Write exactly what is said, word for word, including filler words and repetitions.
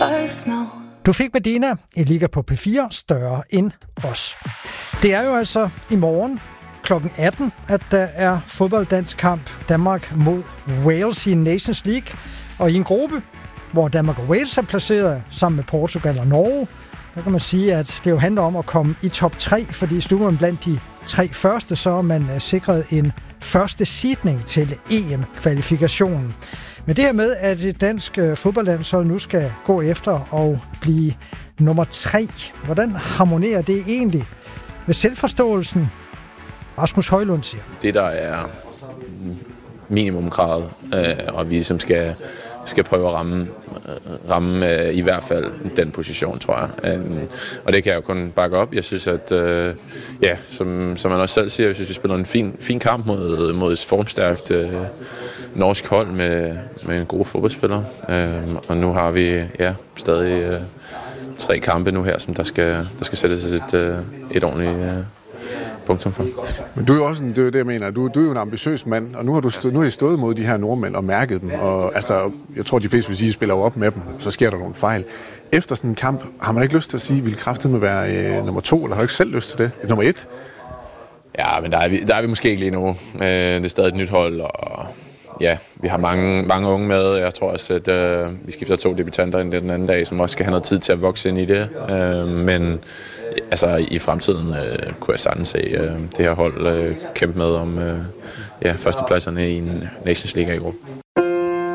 Du fik Medina, en liga på P fire, større end os. Det er jo altså i morgen klokken atten, at der er fodbolddansk kamp Danmark mod Wales i Nations League. Og i en gruppe, hvor Danmark og Wales er placeret sammen med Portugal og Norge, der kan man sige, at det jo handler om at komme i top tre, fordi slutter man blandt de tre første, så er man sikret en første seedning til E M-kvalifikationen. Men det her med, at det danske fodboldlandshold nu skal gå efter og blive nummer tre, hvordan harmonerer det egentlig med selvforståelsen? Rasmus Højlund siger. Det, der er minimumkravet, øh, og vi som skal, skal prøve at ramme, ramme øh, i hvert fald den position, tror jeg. Øh, og det kan jeg jo kun bakke op. Jeg synes, at øh, ja, som, som man også selv siger, jeg synes, vi spiller en fin, fin kamp mod, mod et formstærkt øh, norsk hold med, med en god fodboldspiller. Øh, og nu har vi ja, stadig øh, tre kampe nu her, som der skal, der skal sættes et, øh, et ordentligt øh, punktum for. Men du er jo også, det er det, jeg mener, du, du er jo en ambitiøs mand, og nu har, du stå, nu har I stået mod de her nordmænd og mærket dem, og altså, jeg tror, de fleste vil sige, at I spiller jo op med dem, så sker der nogle fejl. Efter sådan en kamp, har man ikke lyst til at sige, at vil kraftedeme være øh, nummer to, eller har du ikke selv lyst til det? Et nummer et? Ja, men der er vi, der er vi måske ikke lige nu. Øh, det er stadig et nyt hold, og ja, vi har mange, mange unge med. Jeg tror også, at øh, vi skifter to debutanter ind den anden dag, som også skal have noget tid til at vokse ind i det. Øh, men altså, i fremtiden øh, kunne jeg sagtens se øh, det her hold øh, kæmpe med om øh, ja, førstepladserne i en Nations League i Europa.